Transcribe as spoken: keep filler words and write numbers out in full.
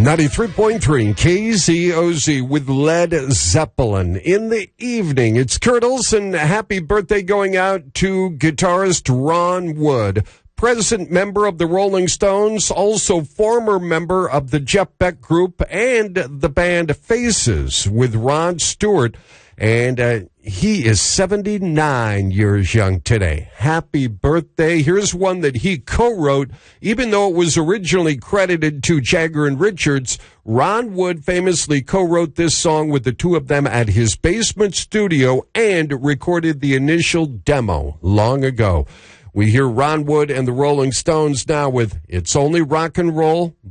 ninety-three point three K Z O Z with Led Zeppelin. In the evening, it's Kurt Olson. Happy birthday going out to guitarist Ron Wood, present member of the Rolling Stones, also former member of the Jeff Beck Group and the band Faces with Rod Stewart. And uh, he is seventy-nine years young today. Happy birthday. Here's one that he co-wrote, even though it was originally credited to Jagger and Richards. Ron Wood famously co-wrote this song with the two of them at his basement studio and recorded the initial demo long ago. We hear Ron Wood and the Rolling Stones now with It's Only Rock and Roll.